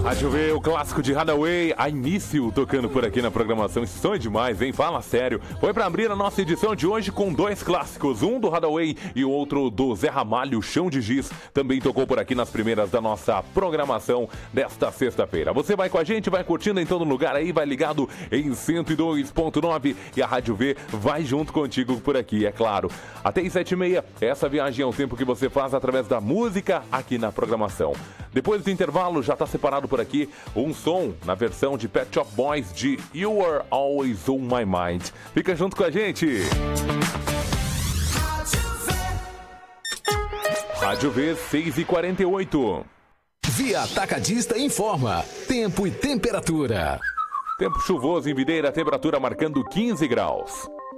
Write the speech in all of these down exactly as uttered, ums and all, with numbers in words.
Rádio V, o clássico de Hathaway, a início, tocando por aqui na programação. Isso sonho demais, hein? Fala sério. Foi pra abrir a nossa edição de hoje com dois clássicos, um do Hathaway e o outro do Zé Ramalho, Chão de Giz. Também tocou por aqui nas primeiras da nossa programação desta sexta-feira. Você vai com a gente, vai curtindo em todo lugar aí, vai ligado em cento e dois ponto nove e a Rádio V vai junto contigo por aqui, é claro. Até às sete e meia, essa viagem é o tempo que você faz através da música aqui na programação. Depois do intervalo, já está separado por aqui um som na versão de Pet Shop Boys de You Are Always On My Mind. Fica junto com a gente. Rádio V, seis e quarenta e oito. Via Atacadista informa. Tempo e temperatura. Tempo chuvoso em Videira, temperatura marcando quinze graus.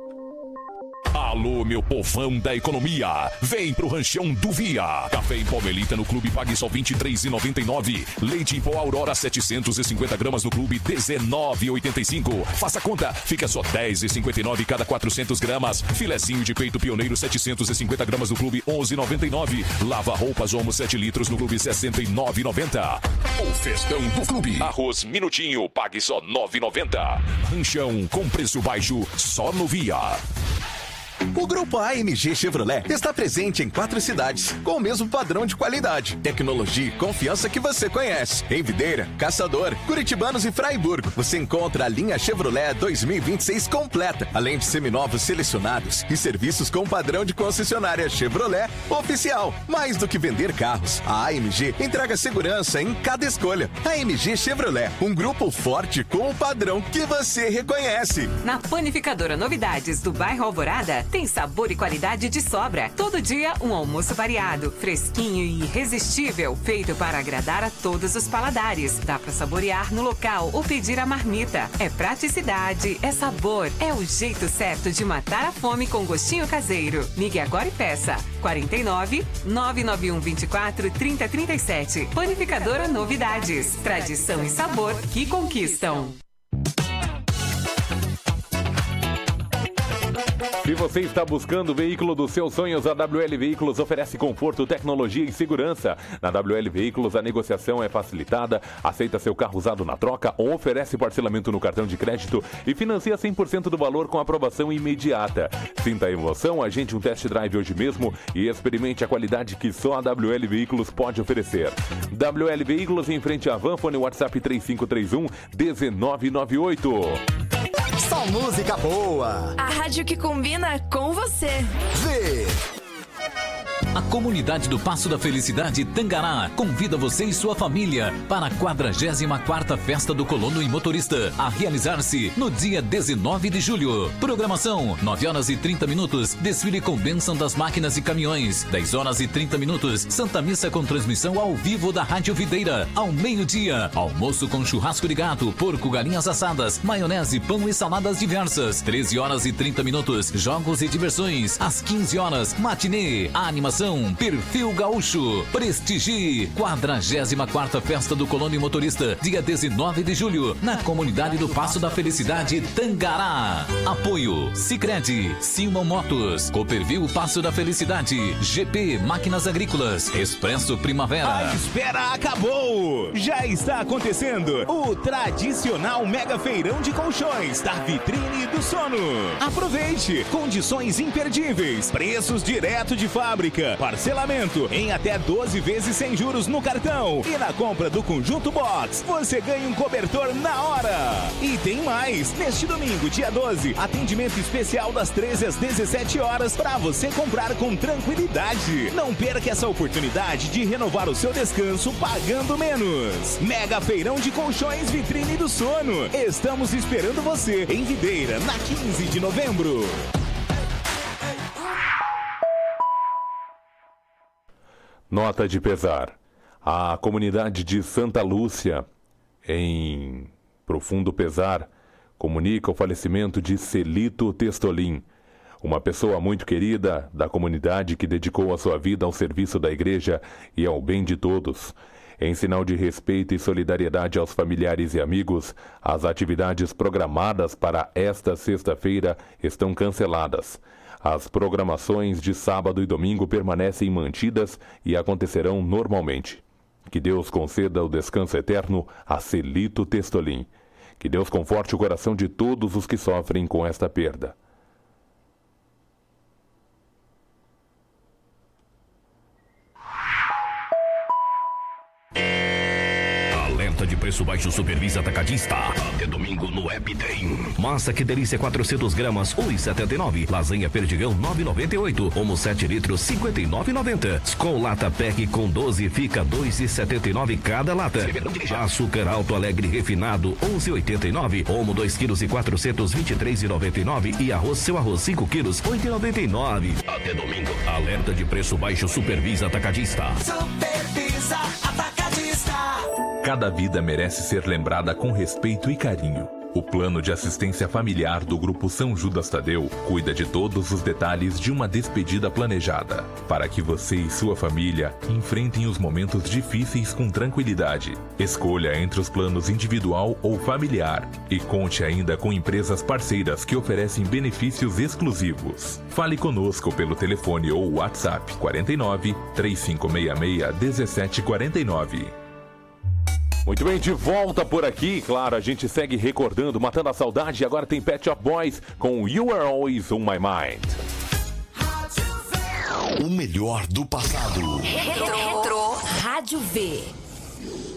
Alô, meu povão da economia, vem pro ranchão do Via. Café em pó Melita no clube pague só vinte e três reais e noventa e nove centavos. Leite em pó Aurora setecentos e cinquenta gramas no clube dezenove reais e oitenta e cinco centavos. Faça conta, fica só dez reais e cinquenta e nove centavos cada quatrocentas gramas. Filezinho de peito pioneiro setecentos e cinquenta gramas no clube onze reais e noventa e nove centavos. Lava roupas Omo sete litros no clube sessenta e nove reais e noventa centavos. O festão do clube. Arroz Minutinho, pague só nove reais e noventa centavos. Ranchão com preço baixo só no Via. O Grupo A M G Chevrolet está presente em quatro cidades, com o mesmo padrão de qualidade, tecnologia e confiança que você conhece. Em Videira, Caçador, Curitibanos e Fraiburgo, você encontra a linha Chevrolet dois mil e vinte e seis completa, além de seminovos selecionados e serviços com padrão de concessionária Chevrolet oficial. Mais do que vender carros, a A M G entrega segurança em cada escolha. A M G Chevrolet, um grupo forte com o padrão que você reconhece. Na Panificadora Novidades do bairro Alvorada, tem sabor e qualidade de sobra. Todo dia, um almoço variado, fresquinho e irresistível, feito para agradar a todos os paladares. Dá para saborear no local ou pedir a marmita. É praticidade, é sabor, é o jeito certo de matar a fome com gostinho caseiro. Ligue agora e peça. quarenta e nove, nove nove um vinte e quatro, trinta trinta e sete. Panificadora Novidades. Tradição e sabor que conquistam. Se você está buscando o veículo dos seus sonhos, a W L Veículos oferece conforto, tecnologia e segurança. Na W L Veículos, a negociação é facilitada, aceita seu carro usado na troca, oferece parcelamento no cartão de crédito e financia cem por cento do valor com aprovação imediata. Sinta a emoção, agende um test drive hoje mesmo e experimente a qualidade que só a W L Veículos pode oferecer. W L Veículos em frente à Van, fone WhatsApp três cinco três um, um nove nove oito. Só música boa. A rádio que combina com você. Vê. A comunidade do Passo da Felicidade Tangará convida você e sua família para a quadragésima quarta Festa do Colono e Motorista, a realizar-se no dia dezenove de julho. Programação, nove horas e trinta minutos, desfile com bênção das máquinas e caminhões. dez horas e trinta minutos, Santa Missa com transmissão ao vivo da Rádio Videira. Ao meio-dia, almoço com churrasco de gato, porco, galinhas assadas, maionese, pão e saladas diversas. treze horas e trinta minutos, jogos e diversões. Às quinze horas, matinê, animação, Perfil Gaúcho. Prestigie quadragésima quarta Festa do Colono e Motorista, dia dezenove de julho, na comunidade do Passo da Felicidade Tangará. Apoio Sicredi, Simon Motos, Cooperville Passo da Felicidade, G P Máquinas Agrícolas, Expresso Primavera. A espera acabou! Já está acontecendo o tradicional mega feirão de colchões da Vitrine do Sono. Aproveite! Condições imperdíveis, preços direto de fábrica, parcelamento em até doze vezes sem juros no cartão. E na compra do conjunto box, você ganha um cobertor na hora. E tem mais! Neste domingo, dia doze, atendimento especial das treze às dezessete horas para você comprar com tranquilidade. Não perca essa oportunidade de renovar o seu descanso pagando menos. Mega Feirão de Colchões Vitrine do Sono. Estamos esperando você em Videira, na quinze de novembro. Nota de pesar. A comunidade de Santa Lúcia, em profundo pesar, comunica o falecimento de Celito Testolin, uma pessoa muito querida da comunidade que dedicou a sua vida ao serviço da igreja e ao bem de todos. Em sinal de respeito e solidariedade aos familiares e amigos, as atividades programadas para esta sexta-feira estão canceladas. As programações de sábado e domingo permanecem mantidas e acontecerão normalmente. Que Deus conceda o descanso eterno a Celito Testolin. Que Deus conforte o coração de todos os que sofrem com esta perda. De preço baixo Supervisa Atacadista. Até domingo no App tem. Massa que delícia quatrocentas gramas, um real e setenta e nove. Lasanha Perdigão, nove reais e noventa e oito. Omo sete litros, cinquenta e nove reais e noventa. Skol Lata Pack com doze fica dois reais e setenta e nove cada lata. Açúcar Alto Alegre refinado, onze reais e oitenta e nove. Omo dois quilos e quatrocentos, vinte e três reais e noventa e nove. E arroz Seu Arroz cinco quilos, oito reais e noventa e nove. Até domingo, alerta de preço baixo Supervisa Atacadista. Supervisa Atacadista. Cada vida merece ser lembrada com respeito e carinho. O plano de assistência familiar do Grupo São Judas Tadeu cuida de todos os detalhes de uma despedida planejada, para que você e sua família enfrentem os momentos difíceis com tranquilidade. Escolha entre os planos individual ou familiar e conte ainda com empresas parceiras que oferecem benefícios exclusivos. Fale conosco pelo telefone ou WhatsApp quarenta e nove, três cinco seis seis, um sete quatro nove. Muito bem, de volta por aqui. Claro, a gente segue recordando, matando a saudade. E agora tem Pet Shop Boys com You Are Always On My Mind. O melhor do passado. Retro, Retro Rádio V.